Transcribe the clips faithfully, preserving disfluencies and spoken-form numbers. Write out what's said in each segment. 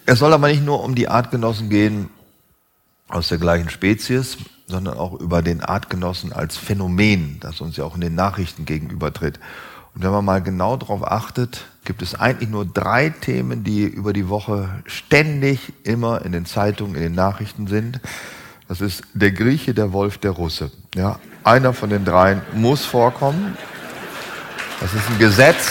Es soll aber nicht nur um die Artgenossen gehen aus der gleichen Spezies, sondern auch über den Artgenossen als Phänomen, das uns ja auch in den Nachrichten gegenübertritt. Und wenn man mal genau darauf achtet, gibt es eigentlich nur drei Themen, die über die Woche ständig immer in den Zeitungen, in den Nachrichten sind. Das ist der Grieche, der Wolf, der Russe. Ja, einer von den dreien muss vorkommen. Das ist ein Gesetz.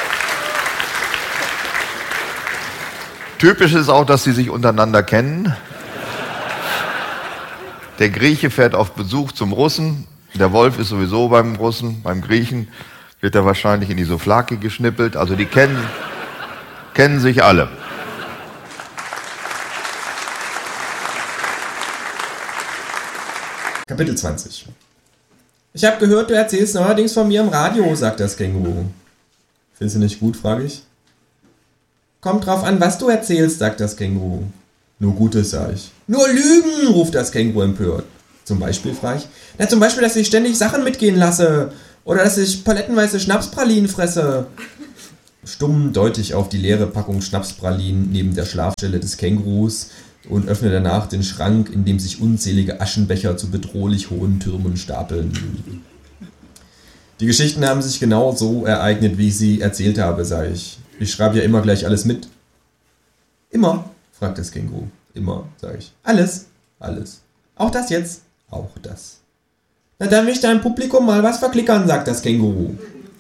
Typisch ist auch, dass sie sich untereinander kennen. Der Grieche fährt auf Besuch zum Russen. Der Wolf ist sowieso beim Russen. Beim Griechen wird er wahrscheinlich in die Souvlaki geschnippelt. Also die kennen, kennen sich alle. Kapitel zwanzig. Ich habe gehört, du erzählst neuerdings von mir im Radio, sagt das Känguru. Findest du nicht gut, frage ich. Kommt drauf an, was du erzählst, sagt das Känguru. Nur Gutes, sag ich. Nur Lügen, ruft das Känguru empört. Zum Beispiel, frage ich. Na, zum Beispiel, dass ich ständig Sachen mitgehen lasse. Oder dass ich palettenweise Schnapspralinen fresse. Stumm deute ich auf die leere Packung Schnapspralinen neben der Schlafstelle des Kängurus und öffne danach den Schrank, in dem sich unzählige Aschenbecher zu bedrohlich hohen Türmen stapeln. Die Geschichten haben sich genau so ereignet, wie ich sie erzählt habe, sage ich. Ich schreibe ja immer gleich alles mit. Immer, fragt das Känguru. Immer, sage ich. Alles, alles. Auch das jetzt? Auch das. Na, dann will ich deinem Publikum mal was verklickern, sagt das Känguru.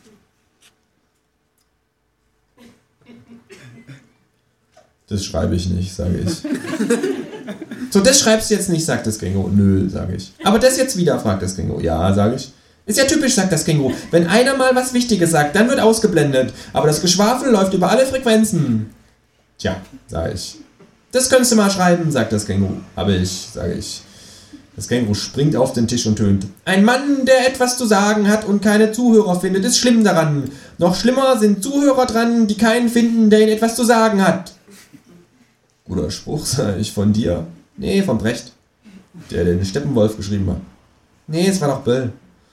Das schreibe ich nicht, sage ich. So, das schreibst du jetzt nicht, sagt das Känguru. Nö, sage ich. Aber das jetzt wieder, fragt das Känguru. Ja, sage ich. Ist ja typisch, sagt das Känguru. Wenn einer mal was Wichtiges sagt, dann wird ausgeblendet. Aber das Geschwafel läuft über alle Frequenzen. Tja, sage ich. Das könntest du mal schreiben, sagt das Känguru. Habe ich, sage ich. Das Känguru springt auf den Tisch und tönt. Ein Mann, der etwas zu sagen hat und keine Zuhörer findet, ist schlimm daran. Noch schlimmer sind Zuhörer dran, die keinen finden, der ihnen etwas zu sagen hat. Guter Spruch, sag ich, von dir. Nee, von Brecht. Der den Steppenwolf geschrieben hat. Nee, es war doch Böll.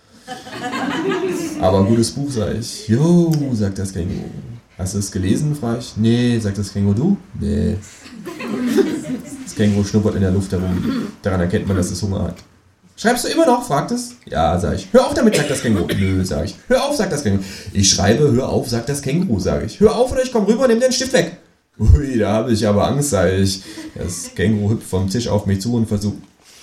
Aber ein gutes Buch, sag ich. Jo, sagt das Känguru. Hast du es gelesen, frag ich. Nee, sagt das Känguru. Du? Nee. Das Känguru schnuppert in der Luft herum. Daran erkennt man, dass es Hunger hat. Schreibst du immer noch? Fragt es. Ja, sag ich. Hör auf damit, sagt das Känguru. Nö, sag ich. Hör auf, sagt das Känguru. Ich schreibe, hör auf, sagt das Känguru, sag ich. Hör auf oder ich komm rüber und nimm den Stift weg. Ui, da habe ich aber Angst, sag ich. Das Känguru hüpft vom Tisch auf mich zu und versucht.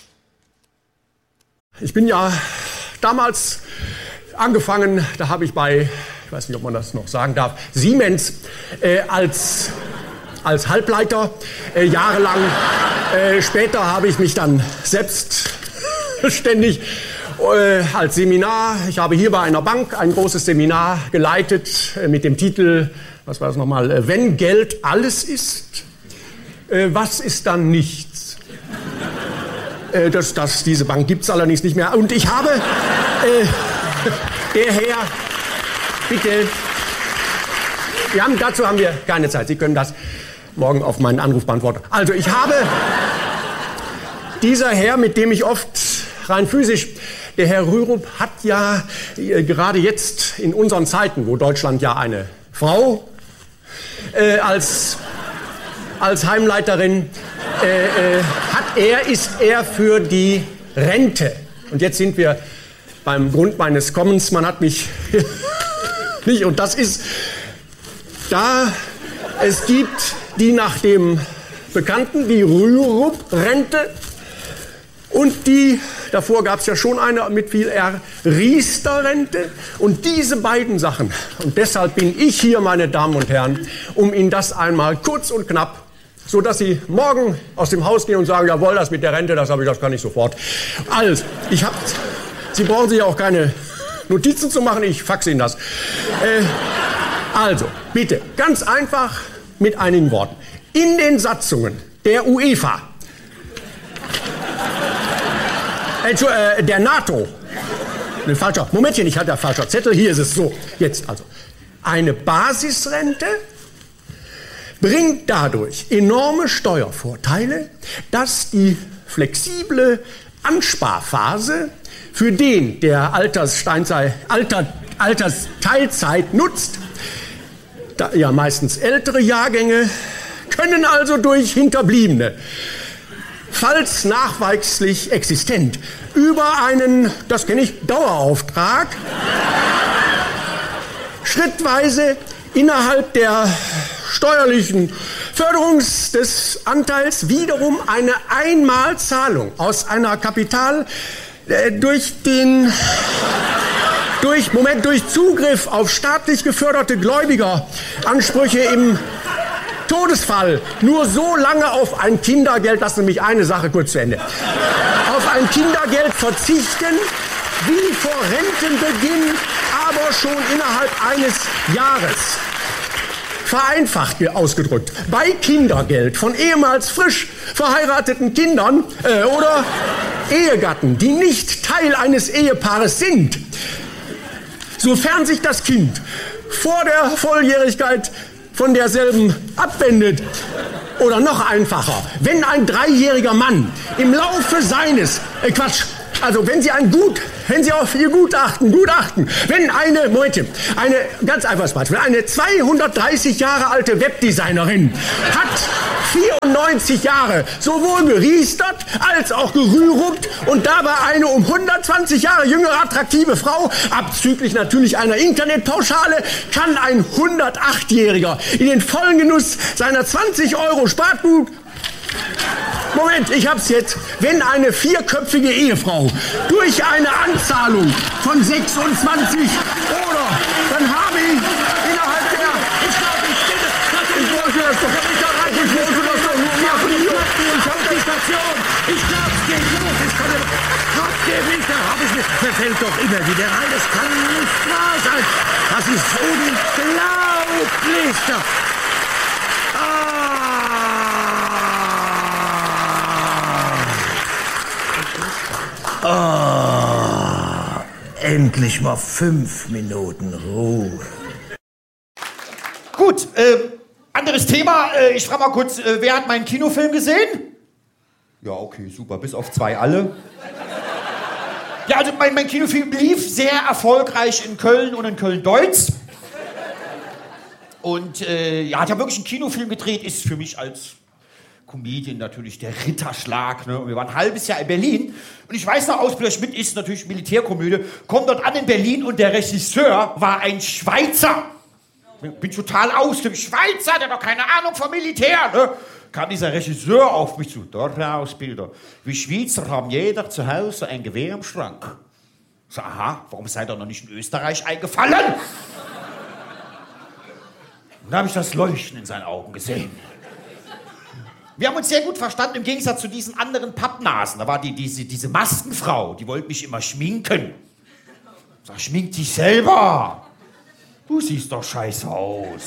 Ich bin ja damals angefangen, da habe ich bei, ich weiß nicht, ob man das noch sagen darf, Siemens äh, als, als Halbleiter äh, jahrelang. Äh, später habe ich mich dann selbstständig äh, als Seminar, ich habe hier bei einer Bank ein großes Seminar geleitet äh, mit dem Titel, was war das nochmal, äh, wenn Geld alles ist, äh, was ist dann nichts? Äh, das, das, diese Bank gibt es allerdings nicht mehr. Und ich habe, äh, der Herr, bitte, wir haben, dazu haben wir keine Zeit. Sie können das morgen auf meinen Anruf beantworten. Also ich habe, dieser Herr, mit dem ich oft rein physisch, der Herr Rürup hat ja äh, gerade jetzt in unseren Zeiten, wo Deutschland ja eine Frau äh, als, als Heimleiterin äh, äh, hat, er ist er für die Rente. Und jetzt sind wir beim Grund meines Kommens. Man hat mich nicht, und das ist da, es gibt die nach dem Bekannten, die Rürup-Rente, und die, davor gab es ja schon eine mit viel R, Riester-Rente. Und diese beiden Sachen, und deshalb bin ich hier, meine Damen und Herren, um Ihnen das einmal kurz und knapp, so dass Sie morgen aus dem Haus gehen und sagen, jawohl, das mit der Rente, das habe ich, das kann ich sofort. Also, ich hab, Sie brauchen sich auch keine Notizen zu machen, ich faxe Ihnen das. Äh, also, bitte, ganz einfach mit einigen Worten. In den Satzungen der UEFA, äh, der NATO, ne, falscher, Momentchen, ich hatte ja falscher Zettel, hier ist es so, jetzt also, eine Basisrente bringt dadurch enorme Steuervorteile, dass die flexible Ansparphase für den, der Alterssteinzeit, Alter, Altersteilzeit nutzt, da, ja meistens ältere Jahrgänge, können also durch Hinterbliebene, falls nachweislich existent, über einen, das kenne ich, Dauerauftrag, schrittweise innerhalb der steuerlichen Förderungs des Anteils wiederum eine Einmalzahlung aus einer Kapital äh, durch den durch Moment durch Zugriff auf staatlich geförderte Gläubigeransprüche im Todesfall nur so lange auf ein Kindergeld, lassen Sie mich eine Sache kurz zu Ende, auf ein Kindergeld verzichten, wie vor Rentenbeginn, aber schon innerhalb eines Jahres. Vereinfacht ausgedrückt, bei Kindergeld von ehemals frisch verheirateten Kindern äh, oder Ehegatten, die nicht Teil eines Ehepaares sind, sofern sich das Kind vor der Volljährigkeit von derselben abwendet. Oder noch einfacher, wenn ein dreijähriger Mann im Laufe seines, äh Quatsch, also wenn Sie ein Gut, wenn Sie auf Ihr Gutachten, Gutachten, wenn eine, Moment, eine, ganz einfaches Beispiel, eine zweihundertdreißig Jahre alte Webdesignerin hat vierundneunzig Jahre sowohl geriestert als auch gerührupt und dabei eine um hundertzwanzig Jahre jüngere attraktive Frau, abzüglich natürlich einer Internetpauschale, kann ein hundertachtjähriger in den vollen Genuss seiner zwanzig Euro Spartgut. Moment, ich hab's jetzt. Wenn eine vierköpfige Ehefrau durch eine Anzahlung von sechsundzwanzig oder dann habe ich innerhalb der... Ich glaube, ich bitte... Ich wollte das doch nicht erreichen. Ich wollte das doch nur machen. Ich hab die Station. Ich glaub's geht los. Ich kann... Gott, der Weg, da hab ich mir... Der fällt doch immer wieder rein. Das kann nicht wahr sein. Das ist unglaublich. Ah, endlich mal fünf Minuten Ruhe. Gut, äh, anderes Thema. Äh, ich frage mal kurz, äh, wer hat meinen Kinofilm gesehen? Ja, okay, super, bis auf zwei alle. Ja, also mein, mein Kinofilm lief sehr erfolgreich in Köln und in Köln-Deutz. Und äh, ja, hat ja wirklich einen Kinofilm gedreht, ist für mich als Comedian natürlich der Ritterschlag. Ne? Und wir waren ein halbes Jahr in Berlin. Und ich weiß noch, Ausbilder Schmidt ist natürlich Militärkomödie. Kommt dort an in Berlin und der Regisseur war ein Schweizer. Bin total aus dem Schweizer, der hat doch keine Ahnung vom Militär. Ne? Kam dieser Regisseur auf mich zu. Dort, Herr Ausbilder, wir Schweizer haben jeder zu Hause ein Gewehr im Schrank. Ich so, aha, warum seid ihr noch nicht in Österreich eingefallen? Und da habe ich das Leuchten in seinen Augen gesehen. Wir haben uns sehr gut verstanden, im Gegensatz zu diesen anderen Pappnasen. Da war die, diese, diese Maskenfrau, die wollte mich immer schminken. Ich sag, schmink dich selber. Du siehst doch scheiße aus.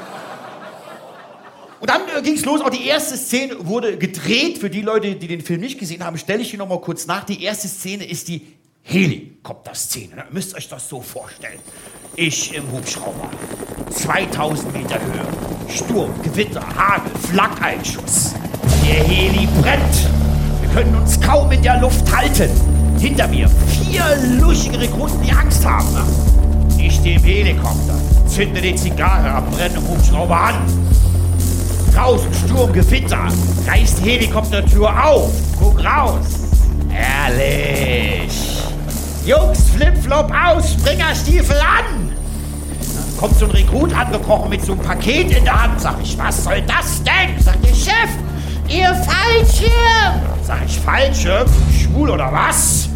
Und dann äh, ging's los, auch die erste Szene wurde gedreht. Für die Leute, die den Film nicht gesehen haben, stelle ich hier noch mal kurz nach. Die erste Szene ist die Helikopter-Szene. Ihr müsst euch das so vorstellen. Ich im Hubschrauber, zweitausend Meter Höhe, Sturm, Gewitter, Hagel, Flakeinschuss. Der Heli brennt. Wir können uns kaum in der Luft halten. Hinter mir vier luschige Rekruten, die Angst haben. Ich stehe im Helikopter, zünde die Zigarre am brennenden Hubschrauber an. Draußen Sturm, Gewitter, reißt die Helikoptertür auf. Guck raus. Herrlich. Jungs, Flipflop aus, Springerstiefel an. Dann kommt so ein Rekrut angekrochen mit so einem Paket in der Hand. Sag ich, was soll das denn? Sagt der Chef, Ihr Fallschirm. Sag ich, Fallschirm? Schwul oder was?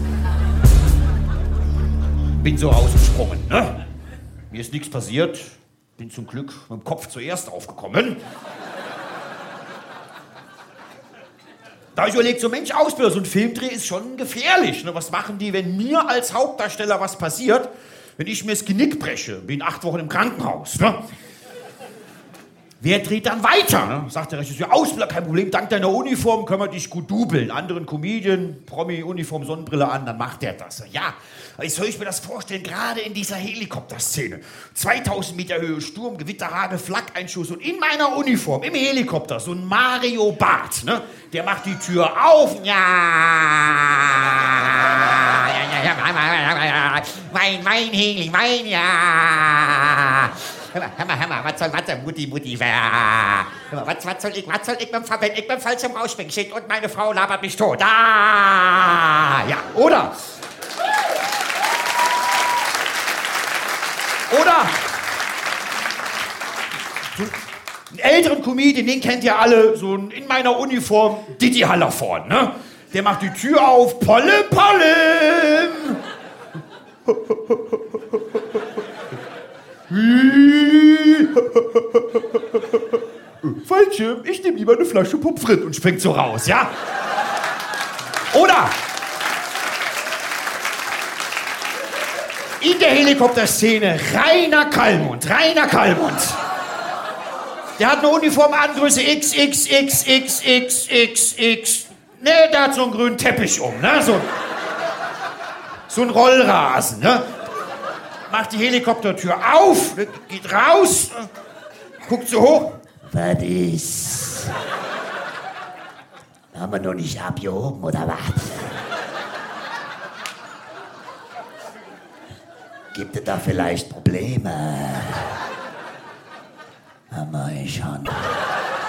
Bin so rausgesprungen, ne? Mir ist nichts passiert. Bin zum Glück mit dem Kopf zuerst aufgekommen. Da habe ich überlegt, so Mensch, Ausbilder, so ein Filmdreh ist schon gefährlich. Ne? Was machen die, wenn mir als Hauptdarsteller was passiert, wenn ich mir das Genick breche? Bin acht Wochen im Krankenhaus. Ne? Wer dreht dann weiter? Ne? Sagt der Regisseur, Ausbilder, kein Problem, dank deiner Uniform können wir dich gut dubeln. Anderen Comedian, Promi, Uniform, Sonnenbrille an, dann macht der das. Ja, wie soll ich mir das vorstellen, gerade in dieser Helikopterszene. zweitausend Meter Höhe, Sturm, Gewitter, Hagel, Flakeinschuss und in meiner Uniform, im Helikopter, so ein Mario Barth, ne? Der macht die Tür auf. Ja, ja, ja, ja, mein, mein Heli, mein, ja. Hör mal, hör mal, hör mal, was soll, was soll, Mutti, Mutti, Was, was soll ich, was soll ich, wenn ich beim Fallschirm rausspringen steht und meine Frau labert mich tot? Ah, ja, oder? Oder? So einen älteren Comedian, den kennt ihr alle, so ein in meiner Uniform, Didi Hallervorden, ne? Der macht die Tür auf, Polle, Polle! Fallschirm, ich nehme lieber eine Flasche Pommes frites und springt so raus, ja? Oder? In der Helikopterszene Rainer Kallmund, Rainer Kallmund. Der hat eine Uniform an, Größe X, X, X, X, X, X, X. Ne, der hat so einen grünen Teppich um, ne? So, so ein Rollrasen, ne? Macht die Helikoptertür auf, geht raus, guckt so hoch. Was ist? Haben wir noch nicht abgehoben, oder was? Gibt es da vielleicht Probleme? Haben wir schon.